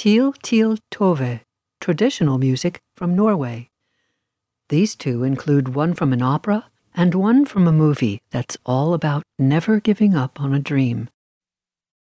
Til Til Tove, traditional music from Norway. These two include one from an opera and one from a movie that's all about never giving up on a dream.